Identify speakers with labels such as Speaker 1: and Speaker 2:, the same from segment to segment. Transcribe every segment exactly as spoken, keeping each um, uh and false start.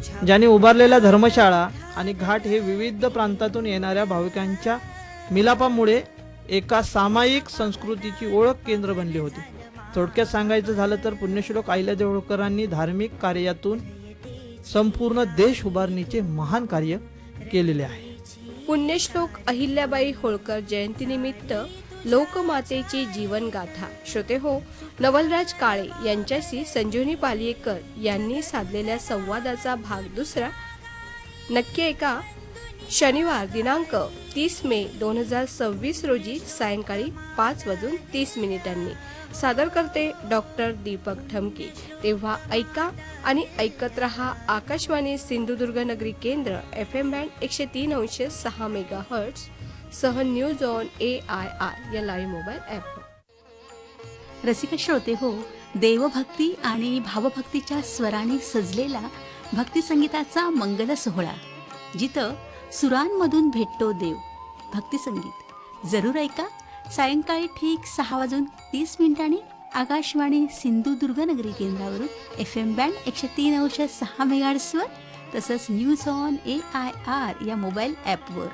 Speaker 1: ज्यांनी उभारलेल्या धर्मशाळा आणि घाट हे विविध प्रांतातून येणाऱ्या भाविकांच्या मिलापामुळे एका सामायिक संस्कृतीची ओळख केंद्र बनले होते. थोडक्यात सांगायचं झालं तर पुण्यश्लोक अहिल्यादेवी होळकरांनी धार्मिक कार्यातून संपूर्ण देश उभारणीचे महान कार्य केलेले आहे.
Speaker 2: पुण्यश्लोक अहिल्याबाई होळकर जयंतीनिमित्त लोकमातेची जीवनगाथा. श्रोते हो, नवलराज काळे यांच्याशी संजीवनी पालियेकर यांनी साधलेल्या संवादाचा भाग दुसरा नक्की ऐका. शनिवार दिनांक तीस मे दोन हजार सव्वीस रोजी सायंकाळी पाच वाजून तीस मिनिटांनी. सादर करते डॉक्टर दीपक ठमके. तेव्हा ऐका आणि ऐकत रहा आकाशवाणी सिंधुदुर्ग नगरी केंद्र एफ एम बँड एकशे तीन अंश सहा मेगा हर्ट्स सह news on A I R या लाईव्ह मोबाईल ॲप.
Speaker 3: रसिक श्रोते हो, देवभक्ती आणि भावभक्तीच्या स्वराने सजलेला भक्ती संगीताचा मंगल सोहळा, जिथं सुरांमधून भेटतो देव. भक्ती संगीत जरूर ऐका सायंकाळी ठीक सहा वाजून तीस मिनिटांनी आकाशवाणी सिंधुदुर्ग नगरी केंद्रावरून एफ एम बँड एकशे तीन अंश सहा मेगाहर्ट्जवर तसंच news on A I R या मोबाईल ॲपवर.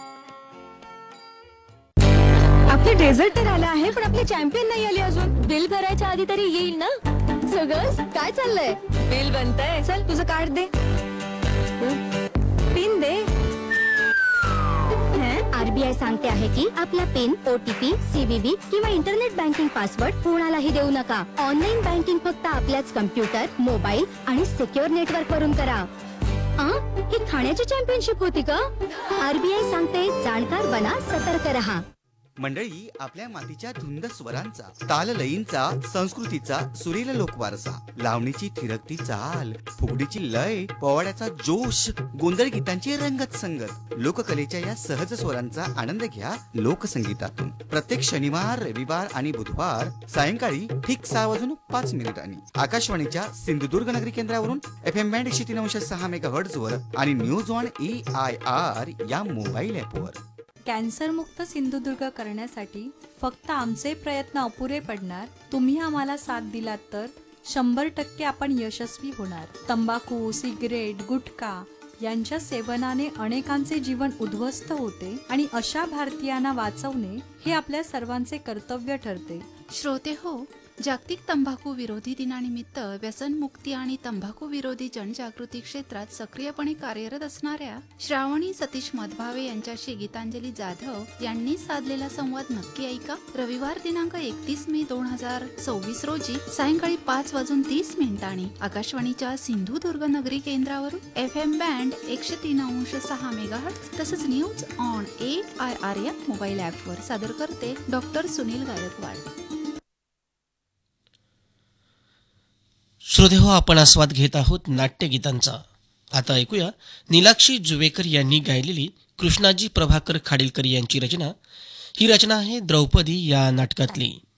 Speaker 4: आपले डेझर्ट तर आला आहे, पण आपले चॅम्पियन नाही आले अजून.
Speaker 5: बिल भरायच्या आधी तरी येईल ना सगळं. काय चाललंय?
Speaker 4: बिल बनतंय. चल तुझं कार्ड दे, पिन दे.
Speaker 5: आरबीआय सांगते आहे की आपला पिन, ओटीपी, सीव्हीव्ही किंवा इंटरनेट बँकिंग पासवर्ड कोणालाही देऊ नका. ऑनलाईन बँकिंग फक्त आपल्याच कम्प्युटर, मोबाईल आणि सिक्युअर नेटवर्क वरून करा. ही खाण्याची चॅम्पियनशिप होती का? आरबीआय सांगते जाणकार बना, सतर्क रहा.
Speaker 6: मंडळी, आपल्या मातीच्या धुंद स्वरांचा, ताललयींचा, संस्कृतीचा सुरेल लोकवारसा, लावणीची थिरकती चाल, फुगडीची लय, पोवाड्याचा जोश, गोंधळ गीतांची रंगत संगत, लोककलेच्या या सहज स्वरांचा आनंद घ्या लोकसंगीतातून. प्रत्येक शनिवार, रविवार आणि बुधवार सायंकाळी ठीक सहा वाजून पाच मिनिटांनी आकाशवाणीच्या सिंधुदुर्ग नगरी केंद्रावरून एफ एम बँड एकशे तीन अंश सहा मेगा हर्ट्ज वर आणि news on A I R या मोबाईल ॲपवर.
Speaker 7: कॅन्सरमुक्त सिंधुदुर्ग करण्यासाठी फक्त आमचे प्रयत्न अपुरे पडणार. तुम्ही आम्हाला साथ दिलात तर शंभर टक्के आपण यशस्वी होणार. तंबाखू, सिगरेट, गुटखा यांच्या सेवनाने अनेकांचे जीवन उद्ध्वस्त होते आणि अशा भारतीयांना वाचवणे हे आपल्या सर्वांचे कर्तव्य ठरते.
Speaker 8: श्रोते हो, जागतिक तंबाखू विरोधी दिनानिमित्त व्यसनमुक्ती आणि तंबाखू विरोधी जनजागृती क्षेत्रात सक्रियपणे कार्यरत असणाऱ्या श्रावणी सतीश मधभावे यांच्याशी गीतांजली जाधव यांनी साधलेला संवाद नक्की ऐका. रविवार दिनांक एकतीस मे दोन हजार सव्वीस रोजी सायंकाळी पाच वाजून तीस मिनिटांनी आकाशवाणीच्या सिंधुदुर्ग नगरी केंद्रावरून एफ एम बँड एकशे तीन अंश सहा मेगाहर्ट्ज तसंच news on A I R या मोबाईल ॲपवर. सादर करते डॉक्टर सुनील गायकवाड.
Speaker 9: श्रोते हो, आपण आस्वाद घेत आहोत नाट्यगीतांचा. आता ऐकूया नीलाक्षी जुवेकर यांनी गायलेली कृष्णाजी प्रभाकर खाडीलकर यांची रचना. ही रचना आहे द्रौपदी या नाटकातली.